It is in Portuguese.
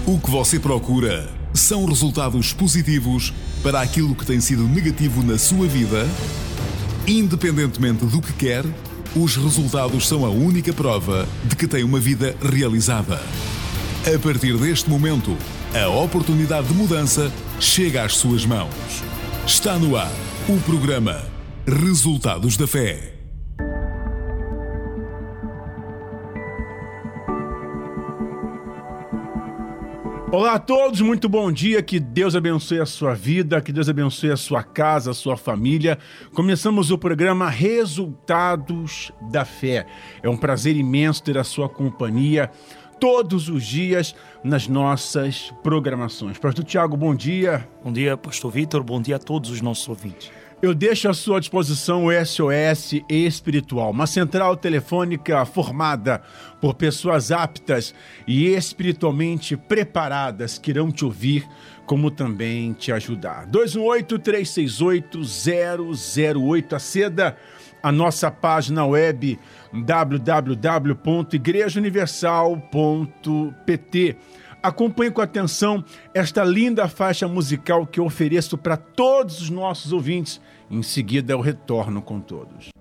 O que você procura são resultados positivos para aquilo que tem sido negativo na sua vida? Independentemente do que quer, os resultados são a única prova de que tem uma vida realizada. A partir deste momento, a oportunidade de mudança chega às suas mãos. Está no ar o programa Resultados da Fé. Olá a todos, muito bom dia, que Deus abençoe a sua vida, que Deus abençoe a sua casa, a sua família. Começamos o programa Resultados da Fé. É um prazer imenso ter a sua companhia todos os dias nas nossas programações. Pastor Tiago, bom dia. Bom dia, Pastor Vitor, bom dia a todos os nossos ouvintes. Eu deixo à sua disposição o SOS Espiritual, uma central telefônica formada por pessoas aptas e espiritualmente preparadas que irão te ouvir, como também te ajudar. 218-368-008. Aceda a nossa página web www.igrejauniversal.pt. Acompanhe com atenção esta linda faixa musical que eu ofereço para todos os nossos ouvintes. Em seguida, eu retorno com todos.